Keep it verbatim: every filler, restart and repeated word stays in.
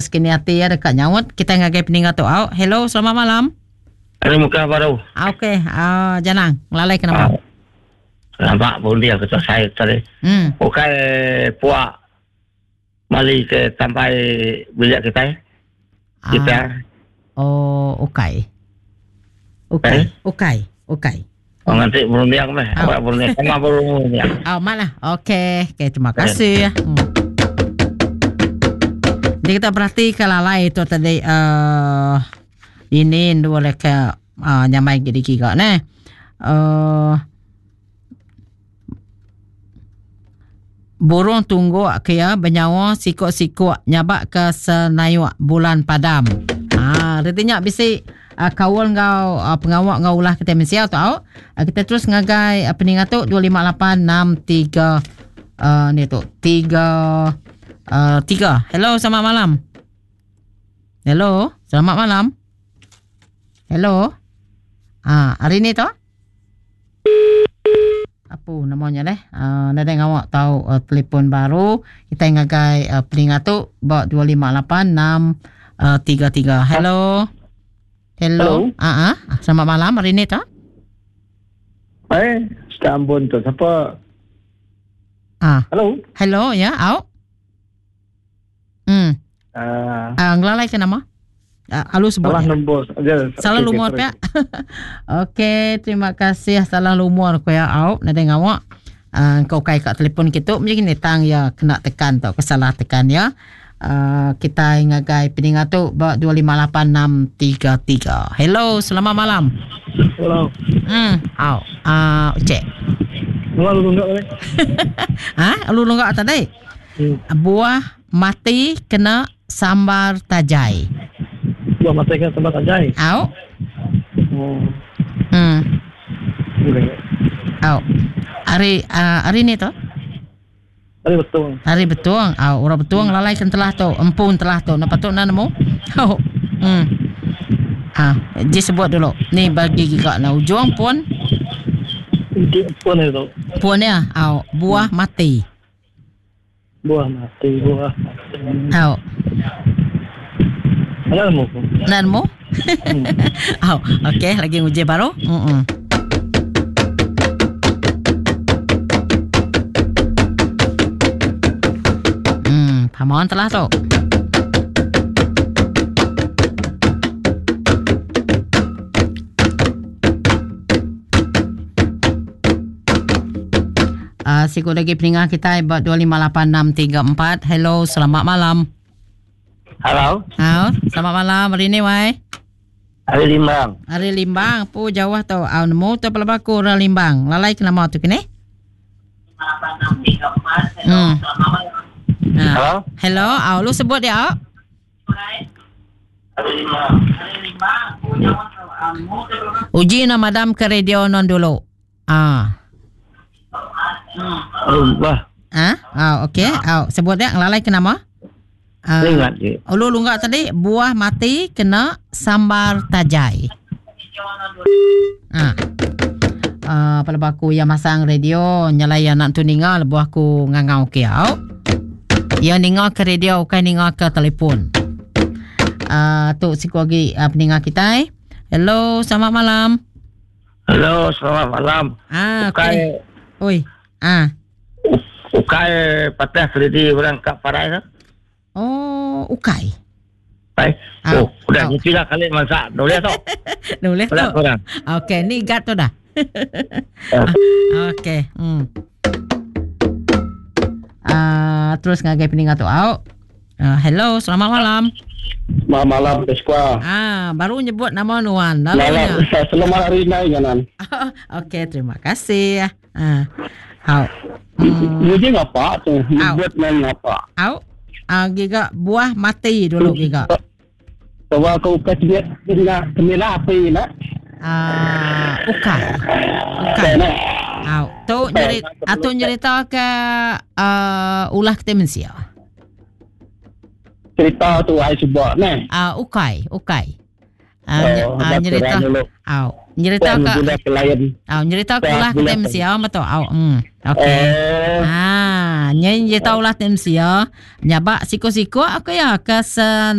kini hati ya dekat nyawut. Kita ngagai peninggal tu. Oh, hello, selamat malam. Ada muka baru. Ah, okey. Ah, janang, lalai kenapa? Ah, nampak pun dia kata saya tadi. Hmm. Bukan puak mali ke sampai bilik kita. Ah. Kita. Oh, okey. Okey, Eh? okey, okey. Oh, nanti berundiang meh. Ah. Apa berundiang? Sama berundiang. Oh, malah. Okey. Okey, terima kasih. Hmm. Jadi kita perhati kalau lalai itu tadi uh, ini dua leka uh, nyamai gidi kika ne. Uh, burung tunggu kaya benyawa sikok-sikok nyabak ke senayuk bulan padam. Ha, artinya bisi uh, kawal ngau uh, pengawak ngau ulah kita mensia tau. Uh, kita terus ngagai uh, peningat tu dua lima lapan enam tiga uh, ni tu tiga uh, tiga. Hello, selamat malam. Hello, selamat malam. Hello. Ah, hari ni tu? Apa namanya leh? Uh, Nada ngawak tahu uh, telefon baru. Kita ngagai uh, peningat tu bawa dua lima lapan enam tiga tiga. Hello. Hello. Ah, ah. Selamat malam hari ni tu? Eh, Stambun tu siapa? Ah. Hello. Hello, ya, au. Hmm. Ah, Ah, ngelalai ke nama? Uh, alus sebut salah ya? nombor. Aja. Salah lumur ya. Okey, terima kasih. Salah lumur ko ya au. Nada ngawak. Uh, kau kai kat telefon kita mungkin ni tang ya kena tekan tau kesalah tekan ya. Uh, kita ngagai peningat tu dua lima lapan enam tiga tiga. Hello, selamat malam. Hello. Hmm, au. Ah, uh, cek. Lalu enggak boleh. Ha? Lu lunggak tadi? Hmm. Buah mati kena sambar tajai. Buat mata kan tempat ajai. Au. Hmm. Hmm. Boleh. Au. Hari uh, hari ni tu? Ada betul. Hari betuang. Au, orang betuang lalai kan telah tu. Empun telah tu. Nampak tu nak nemu? Oh. Hmm. Ah, je sebut dulu. Ni bagi gigak na ujung pun. Dia pun itu. Pun ya. Au, buah mati. Buah mati, buah mati. Au. Ada nemu. Nak nemu? Au, okey, lagi uji baru. Hmm. Hmm, paman telah tu. Uh, sikut lagi peningat kita buat dua lima lapan enam tiga empat. Hello, selamat malam. Halo. Au, selamat malam. Hari ni wai. Hari Limbang. Hari Limbang. Pu jauh tu. Au nemu tu pelabaku orang Limbang. Lalai ke nama tu kini? Hmm. Ah. Halo. Hello, au lu sebut dia au. Hari Limbang. Uji na madam ke radio non dulu. Ah. Oh, wah. Ah, au okey. Au sebut dia lalai ke nama? Ah. Ingat je. Ulu lunggak tadi buah mati kena sambar tajai. Ah. Uh, pelabaku yang masang radio nyalai anak tu ningal buahku ngangau kiau. Ya ningal ke radio kan ningal ke telefon. Ah, uh, tu siku lagi uh, peningat kita. Eh. Hello, selamat malam. Halo, selamat malam. Ah, Ukai, okey. Oi. Ah. ukai patah selidi orang kat parai tu. Oh, ukai. Baik. Ah. Oh, udah Ah. nyuci dah kali masak. Boleh tu. Boleh tu. Boleh orang. Okey, ni gat tu dah. Ah. Okey. Hmm. Ah, terus ngagai peningat tu au. Uh, hello, selamat malam. Selamat malam, Pesqua. Ah, baru nyebut nama Nuan. Selamat, Lalunya. selamat hari ini, Ganan. Okey, terima kasih. Ah. Au. Hmm. Ini ngapa tu? Au. Buat main ngapa? Au. Ah, giga buah mati dulu giga. Coba kau kasih dia kemila apa ini nak? Ah, ukai. Ukai. Au. Tu nyeri atau nyerita ke uh, ulah kita mensia. Cerita tu ai sebab ni. Ah, ukai, ukai. Ah, Oh, uh, nyerita. Au. Nyerita ke Au, nyerita ke ulah kita mensia betul. Au. Hmm. Okey. Eh, Ah, nyerita ulah kita mensia. Nyabak siko-siko aku ya ke